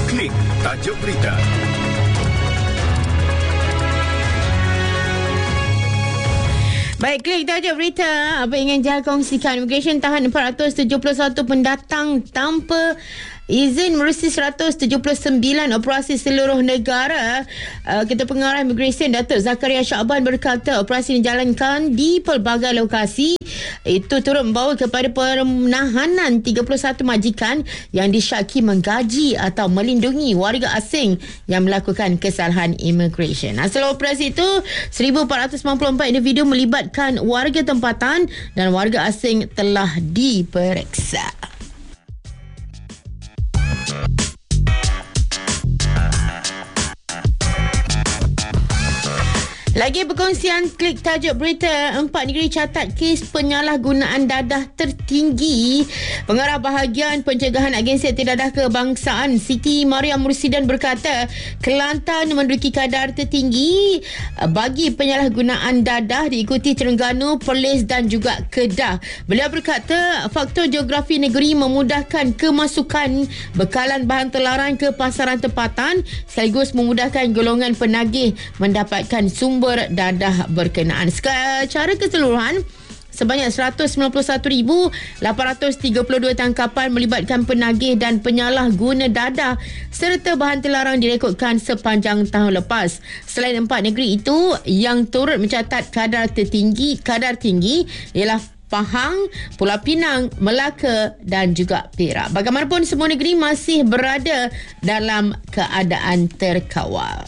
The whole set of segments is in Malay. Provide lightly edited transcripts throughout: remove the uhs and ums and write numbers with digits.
Klik tajuk berita. Baik, klik tajuk berita. Apa ingin Jal kongsikan? Immigration tahan 471 pendatang tanpa izin menerusi 179 operasi seluruh negara. Ketua Pengarah Immigration Datuk Zakaria Syakban berkata operasi dijalankan di pelbagai lokasi. Itu turut membawa kepada penahanan 31 majikan yang disyaki menggaji atau melindungi warga asing yang melakukan kesalahan immigration. Hasil operasi itu 1,494 individu melibatkan warga tempatan dan warga asing telah diperiksa. Lagi perkongsian klik tajuk berita. 4 negeri catat kes penyalahgunaan dadah tertinggi. Pengarah Bahagian Pencegahan Agensi Anti-Dadah Kebangsaan Siti Mariam Mursidan berkata Kelantan menduduki kadar tertinggi bagi penyalahgunaan dadah, diikuti Terengganu, Perlis dan juga Kedah. Beliau berkata faktor geografi negeri memudahkan kemasukan bekalan bahan terlarang ke pasaran tempatan sekaligus memudahkan golongan penagih mendapatkan sumber dadah berkenaan. Secara keseluruhan, sebanyak 191,832 tangkapan melibatkan penagih dan penyalahguna dadah serta bahan terlarang direkodkan sepanjang tahun lepas. Selain 4 negeri itu, yang turut mencatat kadar tinggi ialah Pahang, Pulau Pinang, Melaka dan juga Perak. Bagaimanapun, semua negeri masih berada dalam keadaan terkawal.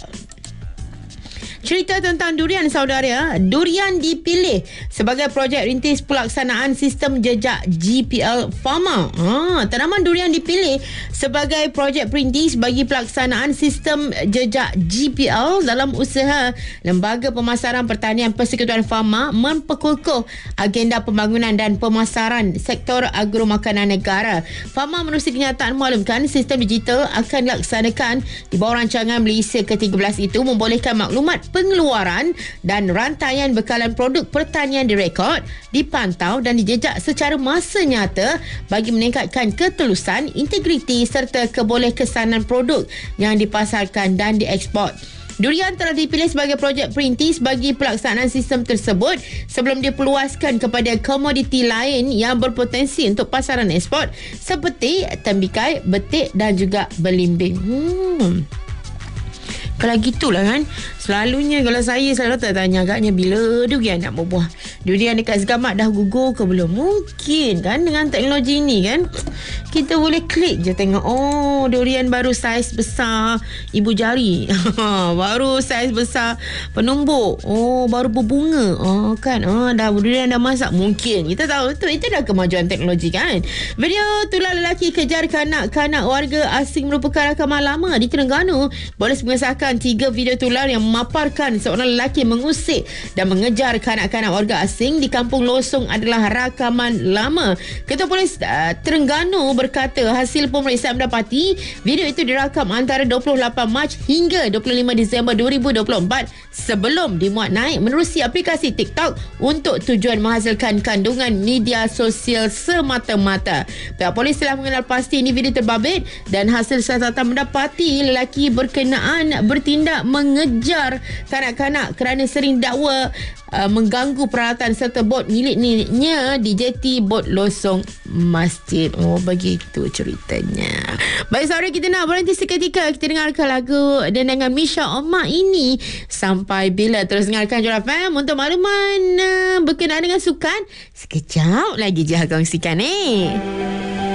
Cerita tentang durian, saudara. Durian dipilih sebagai projek rintis pelaksanaan sistem jejak GPL Pharma. Tanaman durian dipilih sebagai projek perintis bagi pelaksanaan sistem jejak GPL dalam usaha Lembaga Pemasaran Pertanian Persekutuan Pharma memperkukuh agenda pembangunan dan pemasaran sektor agromakanan negara. Pharma menerusi kenyataan maklumkan sistem digital akan dilaksanakan di bawah rancangan Malaysia ke-13 itu membolehkan maklumat pengeluaran dan rantaian bekalan produk pertanian direkod, dipantau dan dijejak secara masa nyata bagi meningkatkan ketelusan, integriti serta kebolehkesanan produk yang dipasarkan dan diekspor. Durian telah dipilih sebagai projek perintis bagi pelaksanaan sistem tersebut sebelum diperluaskan kepada komoditi lain yang berpotensi untuk pasaran ekspor seperti tembikai, betik dan juga belimbing. Kalau gitulah kan, selalunya kalau saya selalu tanya agaknya bila durian nak berbuah. Durian dekat Segamat dah gugur ke belum? Mungkin kan dengan teknologi ni kan, kita boleh klik je tengok, oh durian baru saiz besar ibu jari. Baru saiz besar penumbuk. Oh baru berbunga. Oh kan, dah durian dah masak. Mungkin kita tahu tu, itu dah kemajuan teknologi kan. Video tular lelaki kejar kanak-kanak warga asing merupakan rakaman lama di Terengganu. Polis mengesahkan 3 video tular yang memaparkan seorang lelaki mengusik dan mengejar kanak-kanak warga asing di Kampung Losong adalah rakaman lama. Ketua Polis Terengganu berkata hasil pemeriksaan mendapati video itu dirakam antara 28 Mac hingga 25 Disember 2024 sebelum dimuat naik menerusi aplikasi TikTok untuk tujuan menghasilkan kandungan media sosial semata-mata. Pihak polis telah mengenal pasti individu terbabit dan hasil siasatan mendapati lelaki berkenaan bertindak mengejar kanak-kanak kerana sering dakwa mengganggu peralatan serta bot miliknya di jeti bot Losong Masjid. Oh, begitu ceritanya. Baik, saudara, kita nak berhenti seketika. Kita dengarkan lagu dengan Misha Omar ini. Sampai bila? Terus dengarkan Jola FM untuk makluman berkenaan dengan sukan. Sekejap lagi je kongsikan